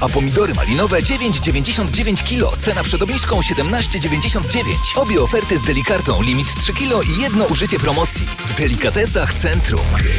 A pomidory malinowe 9,99 kg. Cena przed obniżką 17,99. Obie oferty z Delikartą. Limit 3 kg i jedno użycie promocji. W Delikatesach Centrum.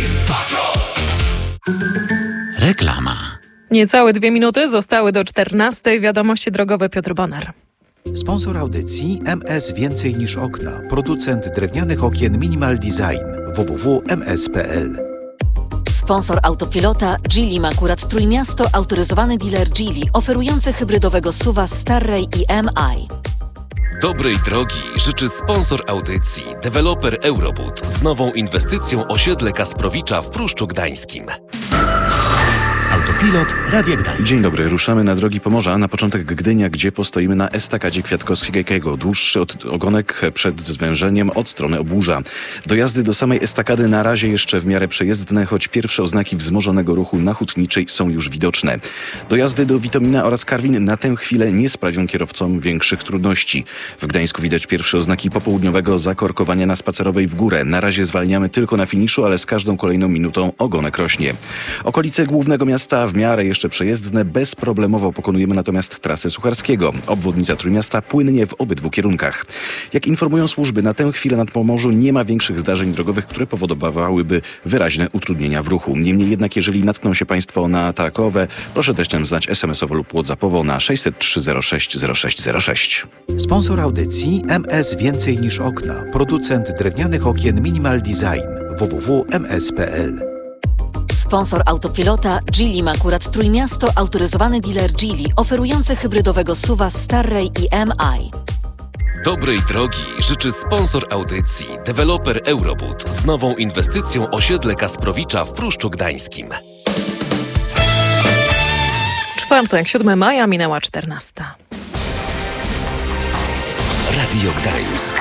Reklama. Niecałe 2 minuty zostały do 14:00. Wiadomości drogowe, Piotr Bonar. Sponsor audycji MS Więcej niż okna. Producent drewnianych okien Minimal Design. www.ms.pl. Sponsor Autopilota Geely Makurat Trójmiasto, autoryzowany dealer Geely, oferujący hybrydowego SUV-a Starray i MI. Dobrej drogi życzy sponsor audycji, deweloper Eurobud z nową inwestycją osiedle Kasprowicza w Pruszczu Gdańskim. Autopilot Radia Gdańsk. Dzień dobry, ruszamy na drogi Pomorza. Na początek Gdynia, gdzie postoimy na estakadzie Kwiatkowskiego. Dłuższy ogonek przed zwężeniem od strony Obłóża. Dojazdy do samej estakady na razie jeszcze w miarę przejezdne, choć pierwsze oznaki wzmożonego ruchu na Hutniczej są już widoczne. Dojazdy do Witomina oraz Karwin na tę chwilę nie sprawią kierowcom większych trudności. W Gdańsku widać pierwsze oznaki popołudniowego zakorkowania na Spacerowej w górę. Na razie zwalniamy tylko na finiszu, ale z każdą kolejną minutą ogonek rośnie. Okolice głównego miasta w miarę jeszcze przejezdne, bezproblemowo pokonujemy natomiast trasę Sucharskiego. Obwodnica Trójmiasta płynnie w obydwu kierunkach. Jak informują służby, na tę chwilę nad Pomorzu nie ma większych zdarzeń drogowych, które powodowałyby wyraźne utrudnienia w ruchu. Niemniej jednak, jeżeli natkną się Państwo na takowe, proszę też nam znać SMS-owo lub WhatsAppowo na 603 06 0606. Sponsor audycji MS Więcej niż okna. Producent drewnianych okien Minimal Design. www.ms.pl. Sponsor Autopilota Geely Makurat Trójmiasto, autoryzowany dealer Geely, oferujący hybrydowego SUV-a Starray i MI. Dobrej drogi życzy sponsor audycji, deweloper Eurobud z nową inwestycją osiedle Kasprowicza w Pruszczu Gdańskim. Czwartek, 7 maja, minęła 14:00. Radio Gdańsk.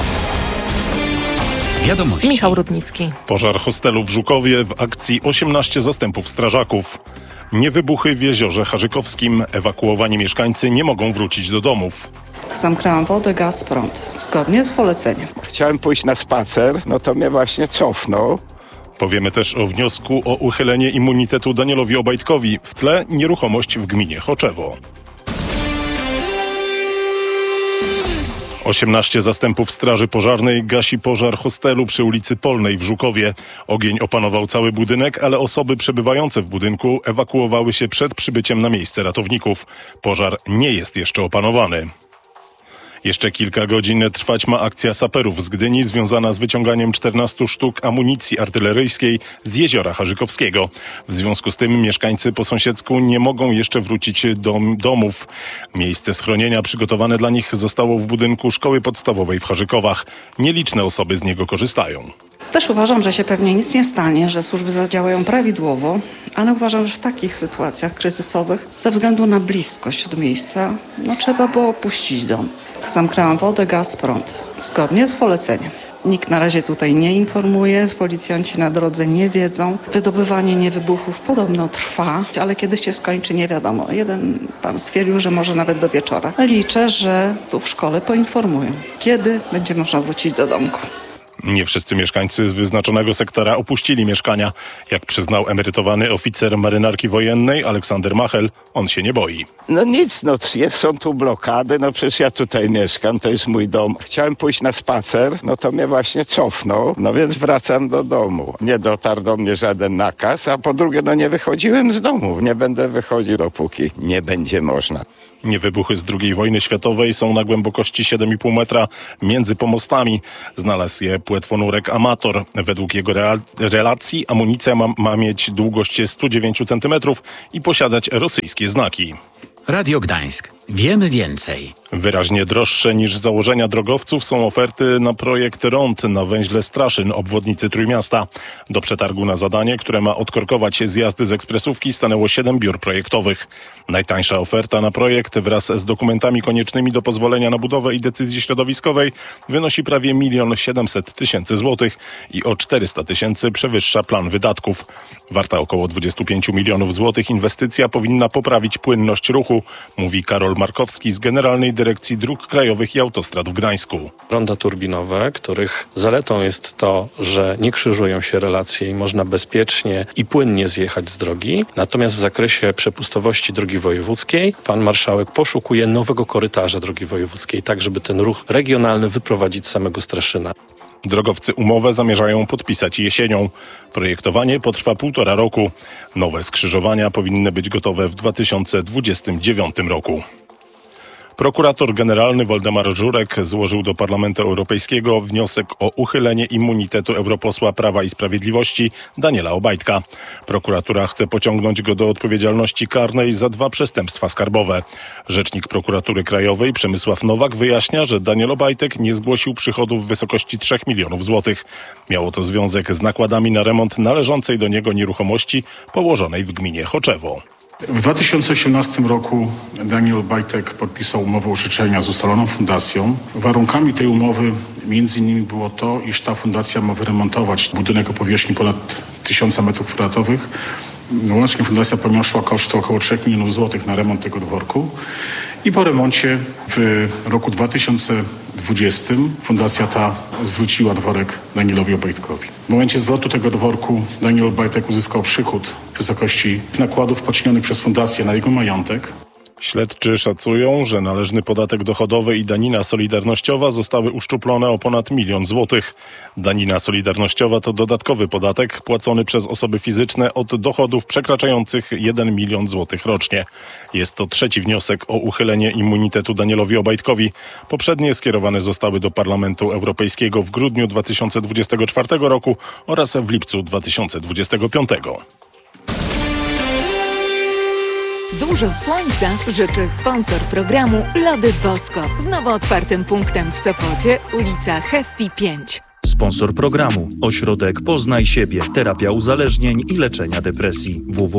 Wiadomości. Michał Rudnicki. Pożar hostelu w Żukowie, w akcji 18 zastępów strażaków. Niewybuchy w jeziorze Harzykowskim. Ewakuowani mieszkańcy nie mogą wrócić do domów. Zamknęłam wodę, gaz, prąd. Zgodnie z poleceniem. Chciałem pójść na spacer, to mnie właśnie cofnął. Powiemy też o wniosku o uchylenie immunitetu Danielowi Obajtkowi. W tle nieruchomość w gminie Choczewo. 18 zastępów straży pożarnej gasi pożar hostelu przy ulicy Polnej w Żukowie. Ogień opanował cały budynek, ale osoby przebywające w budynku ewakuowały się przed przybyciem na miejsce ratowników. Pożar nie jest jeszcze opanowany. Jeszcze kilka godzin trwać ma akcja saperów z Gdyni związana z wyciąganiem 14 sztuk amunicji artyleryjskiej z jeziora Harzykowskiego. W związku z tym mieszkańcy po sąsiedzku nie mogą jeszcze wrócić do domów. Miejsce schronienia przygotowane dla nich zostało w budynku szkoły podstawowej w Harzykowach. Nieliczne osoby z niego korzystają. Też uważam, że się pewnie nic nie stanie, że służby zadziałają prawidłowo, ale uważam, że w takich sytuacjach kryzysowych, ze względu na bliskość od miejsca, trzeba było opuścić dom. Zamknęłam wodę, gaz, prąd. Zgodnie z poleceniem. Nikt na razie tutaj nie informuje, policjanci na drodze nie wiedzą. Wydobywanie niewybuchów podobno trwa, ale kiedy się skończy nie wiadomo. Jeden pan stwierdził, że może nawet do wieczora. Liczę, że tu w szkole poinformują, kiedy będzie można wrócić do domku. Nie wszyscy mieszkańcy z wyznaczonego sektora opuścili mieszkania. Jak przyznał emerytowany oficer marynarki wojennej Aleksander Machel, on się nie boi. Są tu blokady, przecież ja tutaj mieszkam, to jest mój dom. Chciałem pójść na spacer, to mnie właśnie cofnął, więc wracam do domu. Nie dotarł do mnie żaden nakaz, a po drugie, nie wychodziłem z domu. Nie będę wychodził, dopóki nie będzie można. Niewybuchy z II wojny światowej są na głębokości 7,5 metra między pomostami. Znalazł je płetwonurek Amator. Według jego relacji amunicja ma mieć długość 109 cm i posiadać rosyjskie znaki. Radio Gdańsk. Wiemy więcej. Wyraźnie droższe niż założenia drogowców są oferty na projekt rond na węźle Straszyn, obwodnicy Trójmiasta. Do przetargu na zadanie, które ma odkorkować zjazdy z ekspresówki, stanęło 7 biur projektowych. Najtańsza oferta na projekt wraz z dokumentami koniecznymi do pozwolenia na budowę i decyzji środowiskowej wynosi prawie 1 700 000 złotych i o 400 000 przewyższa plan wydatków. Warta około 25 milionów złotych inwestycja powinna poprawić płynność ruchu, mówi Karol Markowski z Generalnej Dyrekcji Dróg Krajowych i Autostrad w Gdańsku. Ronda turbinowe, których zaletą jest to, że nie krzyżują się relacje i można bezpiecznie i płynnie zjechać z drogi. Natomiast w zakresie przepustowości drogi wojewódzkiej pan marszałek poszukuje nowego korytarza drogi wojewódzkiej, tak żeby ten ruch regionalny wyprowadzić z samego Straszyna. Drogowcy umowę zamierzają podpisać jesienią. Projektowanie potrwa 1,5 roku. Nowe skrzyżowania powinny być gotowe w 2029 roku. Prokurator generalny Woldemar Żurek złożył do Parlamentu Europejskiego wniosek o uchylenie immunitetu europosła Prawa i Sprawiedliwości Daniela Obajtka. Prokuratura chce pociągnąć go do odpowiedzialności karnej za 2 przestępstwa skarbowe. Rzecznik Prokuratury Krajowej Przemysław Nowak wyjaśnia, że Daniel Obajtek nie zgłosił przychodów w wysokości 3 milionów złotych. Miało to związek z nakładami na remont należącej do niego nieruchomości położonej w gminie Choczewo. W 2018 roku Daniel Obajtek podpisał umowę użyczenia z ustaloną fundacją. Warunkami tej umowy między innymi było to, iż ta fundacja ma wyremontować budynek o powierzchni ponad 1000 m2. Łącznie fundacja poniosła koszty około 3 milionów złotych na remont tego dworku. I po remoncie w roku 2020 fundacja ta zwróciła dworek Danielowi Obajtkowi. W momencie zwrotu tego dworku Daniel Obajtek uzyskał przychód w wysokości nakładów poczynionych przez fundację na jego majątek. Śledczy szacują, że należny podatek dochodowy i danina solidarnościowa zostały uszczuplone o ponad 1 milion złotych. Danina solidarnościowa to dodatkowy podatek płacony przez osoby fizyczne od dochodów przekraczających 1 milion złotych rocznie. Jest to 3. wniosek o uchylenie immunitetu Danielowi Obajtkowi. Poprzednie skierowane zostały do Parlamentu Europejskiego w grudniu 2024 roku oraz w lipcu 2025. Dużo słońca życzy sponsor programu Lody Bosko z nowo otwartym punktem w Sopocie, ulica Hestii 5. Sponsor programu Ośrodek Poznaj Siebie. Terapia uzależnień i leczenia depresji.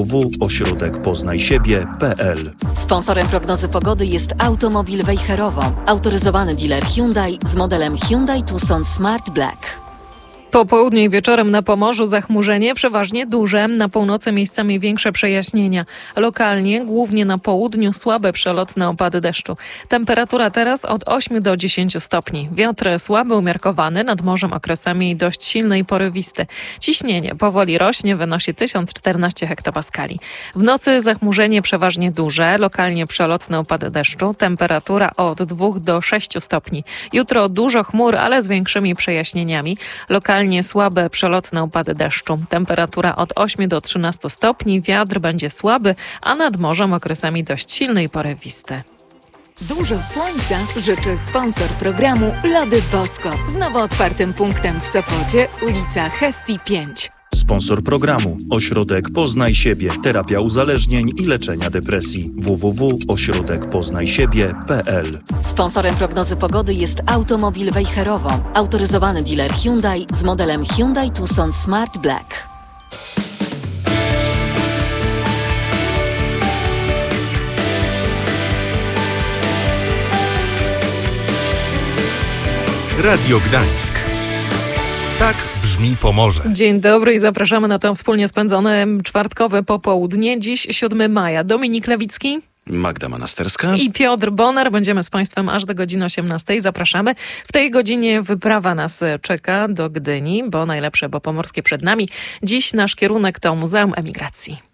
www.ośrodekpoznajsiebie.pl. Sponsorem prognozy pogody jest automobil Wejherowo. Autoryzowany dealer Hyundai z modelem Hyundai Tucson Smart Black. Po południu i wieczorem na Pomorzu zachmurzenie przeważnie duże, na północy miejscami większe przejaśnienia. Lokalnie, głównie na południu, słabe przelotne opady deszczu. Temperatura teraz od 8 do 10 stopni. Wiatr słaby, umiarkowany, nad morzem okresami dość silny i porywisty. Ciśnienie powoli rośnie, wynosi 1014 hektopaskali. W nocy zachmurzenie przeważnie duże, lokalnie przelotne opady deszczu. Temperatura od 2 do 6 stopni. Jutro dużo chmur, ale z większymi przejaśnieniami. Lokalnie słabe przelotne opady deszczu. Temperatura od 8 do 13 stopni. Wiatr będzie słaby, a nad morzem okresami dość silny i porywisty. Dużo słońca życzy sponsor programu Lody Bosko z nowo otwartym punktem w Sopocie, ulica Hestii 5. Sponsor programu Ośrodek Poznaj Siebie. Terapia uzależnień i leczenia depresji. www.ośrodekpoznajsiebie.pl. Sponsorem prognozy pogody jest automobil Wejherowo. Autoryzowany dealer Hyundai z modelem Hyundai Tucson Smart Black. Radio Gdańsk. Tak brzmi Pomorze. Dzień dobry i zapraszamy na to wspólnie spędzone czwartkowe popołudnie. Dziś 7 maja. Dominik Lewicki, Magda Manasterska i Piotr Bonar. Będziemy z Państwem aż do godziny 18. Zapraszamy. W tej godzinie wyprawa nas czeka do Gdyni, bo najlepsze, bo pomorskie przed nami. Dziś nasz kierunek to Muzeum Emigracji.